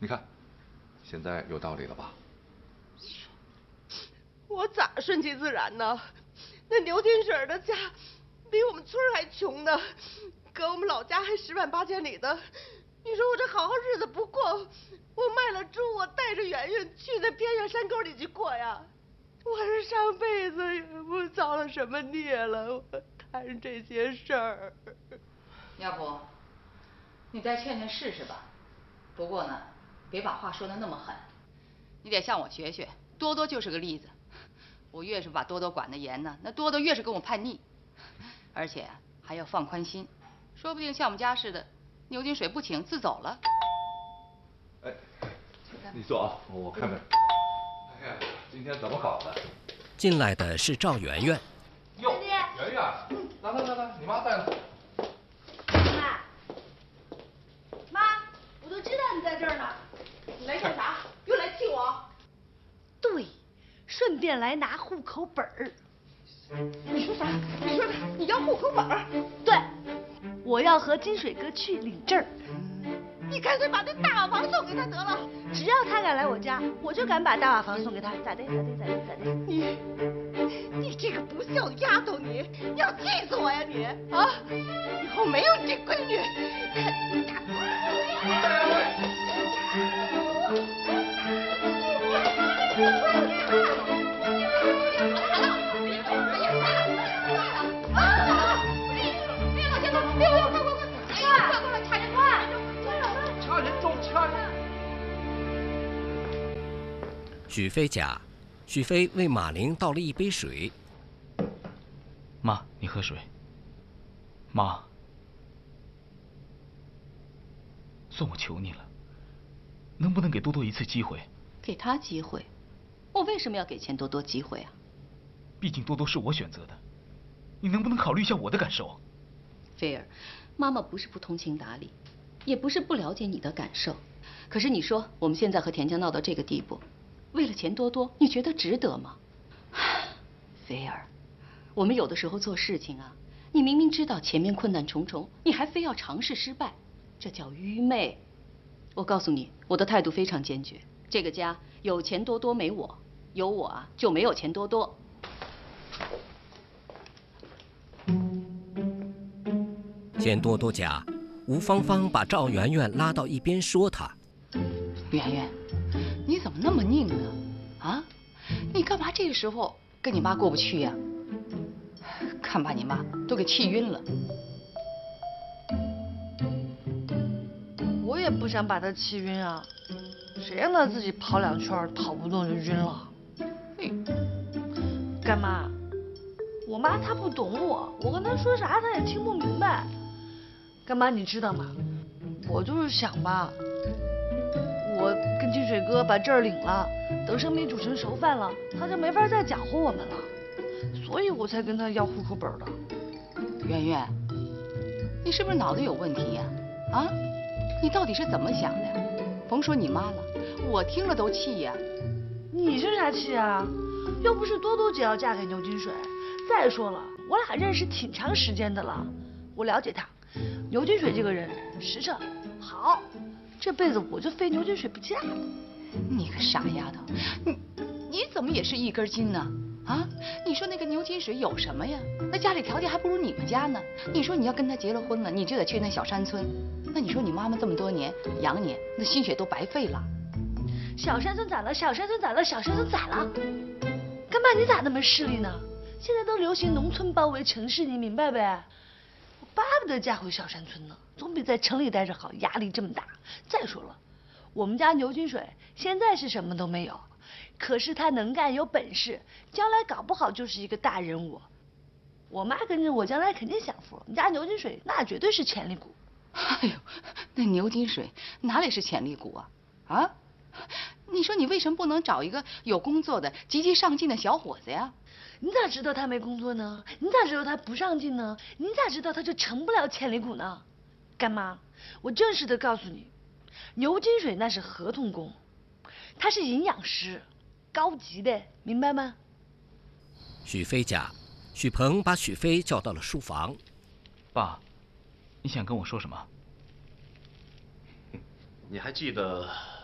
你看，现在有道理了吧？ 我咋顺其自然呢？那牛金水的家比我们村还穷呢，搁我们老家还10万8千里的。你说我这好日子不过，我卖了猪，我带着圆圆去那偏远山沟里去过呀。我这上辈子也不造了什么孽了，我摊这些事儿。 要不，你再劝劝试试吧。不过呢，别把话说得那么狠，你得向我学学。多多就是个例子，我越是把多多管得严呢，那多多越是跟我叛逆，而且还要放宽心，说不定像我们家似的，牛金水不请自走了。 哎，你坐啊，我看看。哎呀，今天怎么搞的？ 进来的是赵圆圆。 哟，圆圆，来，你妈在呢。 妈，我就知道你在这儿呢。你来干啥？又来气我？对，顺便来拿户口本儿。你说啥？你说你要户口本儿？对，我要和金水哥去领证儿。你干脆把那大瓦房送给他得了。只要他敢来我家，我就敢把大瓦房送给他。咋的？你这个不孝的丫头，你要气死我呀你！啊，以后没有你这闺女。 许飞家，许飞为马玲倒了一杯水。 妈，你喝水。妈，算我求你了，能不能给多多一次机会？ 给他机会？我为什么要给钱多多机会啊？ 毕竟多多是我选择的，你能不能考虑一下我的感受？ 菲儿，妈妈不是不通情达理，也不是不了解你的感受。可是你说我们现在和田家闹到这个地步，为了钱多多，你觉得值得吗？菲儿，我们有的时候做事情啊，你明明知道前面困难重重，你还非要尝试失败，这叫愚昧。我告诉你，我的态度非常坚决。这个家有钱多多没我，有我啊就没有钱多多。 钱多多家，吴芳芳把赵圆圆拉到一边说她：“ 圆圆，你怎么那么拧呢？啊，你干嘛这个时候跟你妈过不去呀？看把你妈都给气晕了。 我也不想把她气晕啊，谁让她自己跑2圈跑不动就晕了？干妈，我妈她不懂我，我跟她说啥她也听不明白。干妈你知道吗？我就是想吧，我跟金水哥把证领了，等生米煮成熟饭了，他就没法再搅和我们了，所以我才跟他要户口本的。 圆圆，你是不是脑子有问题呀？啊，你到底是怎么想的？甭说你妈了，我听了都气呀。 你生啥气啊？又不是多多姐要嫁给牛金水。再说了，我俩认识挺长时间的了，我了解他。牛金水这个人实诚好，这辈子我就非牛金水不嫁了。 你个傻丫头，你怎么也是一根筋呢？啊，你说那个牛金水有什么呀？那家里条件还不如你们家呢。你说你要跟他结了婚了，你就得去那小山村，那你说你妈妈这么多年养你，那心血都白费了。 小山村咋了？小山村咋了？小山村咋了？干嘛你咋那么势利呢？现在都流行农村包围城市，你明白呗？我巴不得嫁回小山村呢，总比在城里待着好，压力这么大。再说了，我们家牛金水现在是什么都没有，可是他能干有本事，将来搞不好就是一个大人物。我妈跟着我，将来肯定享福。我们家牛金水那绝对是潜力股。 哎呦，那牛金水哪里是潜力股啊？啊？你说你为什么不能找一个有工作的、积极上进的小伙子呀？ 你咋知道他没工作呢？你咋知道他不上进呢？你咋知道他就成不了潜力股呢？干妈，我正式的告诉你，牛金水那是合同工，他是营养师，高级的，明白吗？ 许飞家，许鹏把许飞叫到了书房。 爸，你想跟我说什么？ 你还记得